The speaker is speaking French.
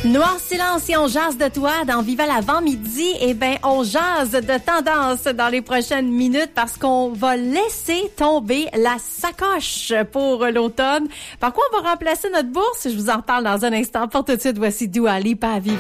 Noir silence et on jase de toi dans Viva l'avant-midi. Eh ben, on jase de tendance dans les prochaines minutes parce qu'on va laisser tomber la sacoche pour l'automne. Par quoi on va remplacer notre bourse? Je vous en reparle dans un instant. Pour tout de suite, voici Dua Lipa à Viva.